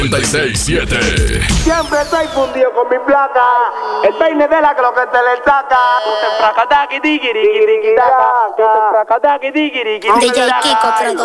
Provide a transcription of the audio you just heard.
96.7. Siempre estoy fundido con mi placa. El peine de la que lo que te le saca. DJ Kiko,